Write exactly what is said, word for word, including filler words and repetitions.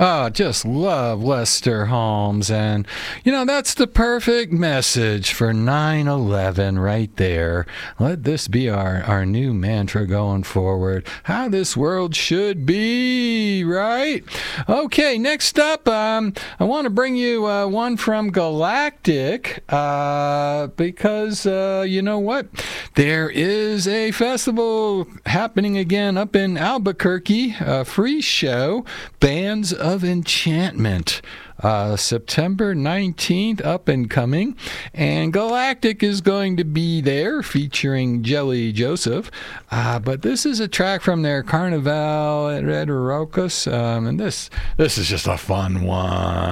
Oh, just love Lester Holmes. And, you know, that's the perfect message for nine eleven right there. Let this be our, our new mantra going forward. How this world should be, right? Okay, next up, um, I want to bring you uh, one from Galactic uh, because, uh, you know what? There is a festival happening again up in Albuquerque, a free show, Bands of Enchantment. Uh, September nineteenth, up and coming, and Galactic is going to be there featuring Jelly Joseph, uh, but this is a track from their Carnival at Red Rocas, um, and this this is just a fun one.